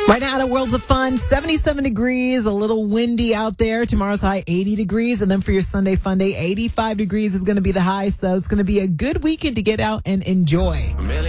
Right now, at Worlds of Fun, 77 degrees, a little windy out there. Tomorrow's high, 80 degrees. And then for your Sunday fun day, 85 degrees is going to be the high. So it's going to be a good weekend to get out and enjoy.